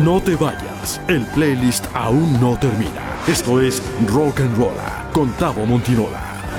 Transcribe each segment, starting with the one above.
No te vayas, el playlist aún no termina. Esto es Rock and Rolla con Tavo Montinola.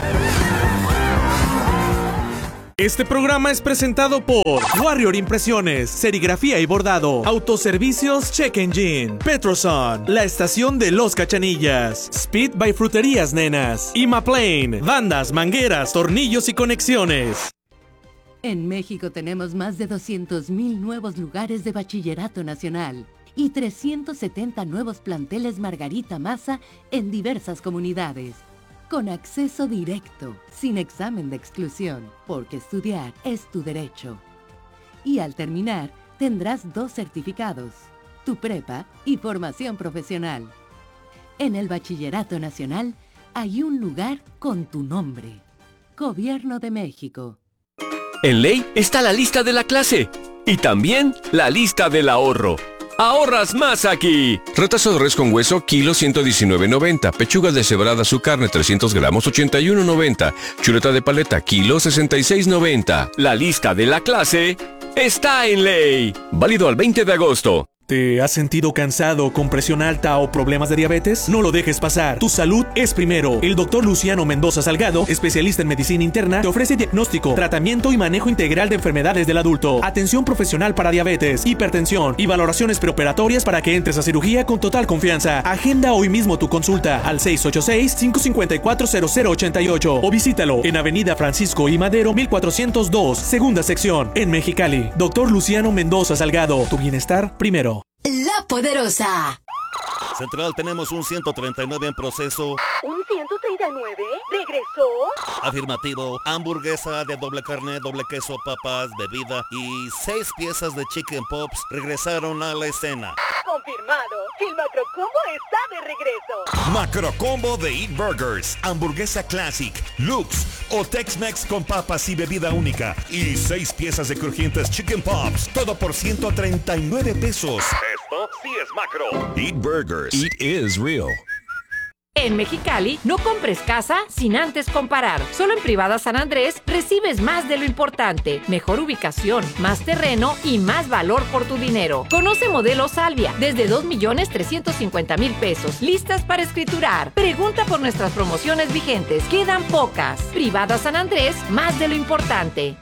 Este programa es presentado por Warrior Impresiones, serigrafía y bordado, autoservicios Check Engine, Petroson, la estación de Los Cachanillas, Speed by Fruterías Nenas, Imaplane, bandas, mangueras, tornillos y conexiones. En México tenemos más de 200,000 nuevos lugares de bachillerato nacional y 370 nuevos planteles Margarita Maza en diversas comunidades. Con acceso directo, sin examen de exclusión, porque estudiar es tu derecho. Y al terminar, tendrás 2 certificados, tu prepa y formación profesional. En el Bachillerato Nacional hay un lugar con tu nombre. Gobierno de México. En Ley está la lista de la clase y también la lista del ahorro. ¡Ahorras más aquí! Retazo de res con hueso, kilo 119.90. Pechuga deshebrada, su carne, 300 gramos, 81.90. Chuleta de paleta, kilo 66.90. La lista de la clase está en Ley. Válido al 20 de agosto. ¿Te has sentido cansado, con presión alta o problemas de diabetes? No lo dejes pasar. Tu salud es primero. El doctor Luciano Mendoza Salgado, especialista en medicina interna, te ofrece diagnóstico, tratamiento y manejo integral de enfermedades del adulto, atención profesional para diabetes, hipertensión y valoraciones preoperatorias para que entres a cirugía con total confianza. Agenda hoy mismo tu consulta al 686-554-0088 o visítalo en Avenida Francisco I. Madero, 1402, segunda sección, en Mexicali. Doctor Luciano Mendoza Salgado, tu bienestar primero. La Poderosa. Central, tenemos un 139 en proceso. ¿Un 139? ¿Regresó? Afirmativo. Hamburguesa de doble carne, doble queso, papas, bebida y 6 piezas de chicken pops regresaron a la escena. Confirmado. El Macrocombo está de regreso. Macrocombo de Eat Burgers. Hamburguesa Classic, Lux o Tex-Mex con papas y bebida única. Y 6 piezas de crujientes chicken pops. Todo por 139 pesos. Esto sí es macro. Eat Burgers. Eat is real. En Mexicali, no compres casa sin antes comparar. Solo en Privada San Andrés recibes más de lo importante. Mejor ubicación, más terreno y más valor por tu dinero. Conoce modelo Salvia desde 2,350,000 pesos. Listas para escriturar. Pregunta por nuestras promociones vigentes. Quedan pocas. Privada San Andrés, más de lo importante.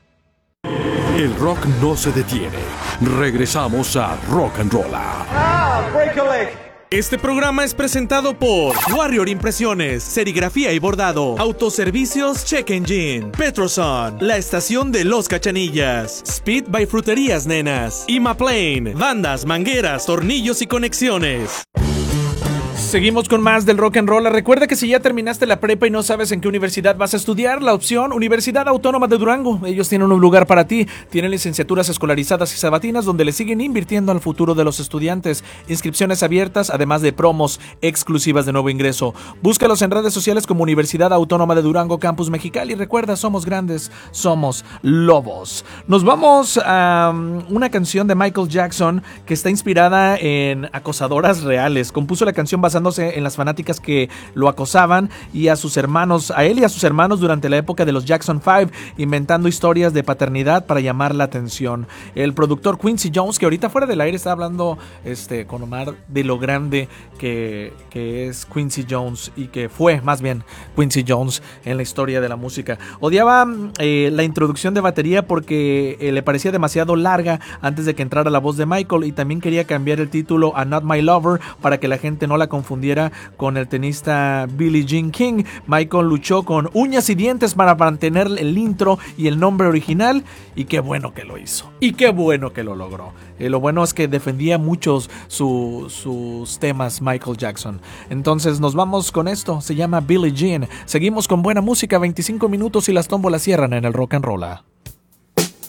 El rock no se detiene. Regresamos a Rock and Rolla. Break a leg. Este programa es presentado por Warrior Impresiones, serigrafía y bordado, autoservicios Check Engine, Petroson, la estación de Los Cachanillas, Speed by Fruterías Nenas, Imaplane, bandas, mangueras, tornillos y conexiones. Seguimos con más del Rock and Roll. Recuerda que si ya terminaste la prepa y no sabes en qué universidad vas a estudiar, la opción Universidad Autónoma de Durango. Ellos tienen un lugar para ti. Tienen licenciaturas escolarizadas y sabatinas donde le siguen invirtiendo al futuro de los estudiantes. Inscripciones abiertas, además de promos exclusivas de nuevo ingreso. Búscalos en redes sociales como Universidad Autónoma de Durango Campus Mexicali. Recuerda, somos grandes, somos lobos. Nos vamos a una canción de Michael Jackson que está inspirada en acosadoras reales. Compuso la canción basándose en las fanáticas que lo acosaban y a sus hermanos, a él y a sus hermanos durante la época de los Jackson 5, inventando historias de paternidad para llamar la atención. El productor Quincy Jones, que ahorita fuera del aire está hablando con Omar de lo grande que es Quincy Jones y que fue más bien Quincy Jones en la historia de la música. Odiaba la introducción de batería porque le parecía demasiado larga antes de que entrara la voz de Michael, y también quería cambiar el título a Not My Lover para que la gente no la confundiera con el tenista Billie Jean King. Michael luchó con uñas y dientes para mantener el intro y el nombre original, y qué bueno que lo hizo y qué bueno que lo logró. Lo bueno es que defendía muchos sus temas Michael Jackson. Entonces nos vamos con esto, se llama Billie Jean. Seguimos con buena música, 25 minutos y las tómbolas cierran en el Rock and Rolla.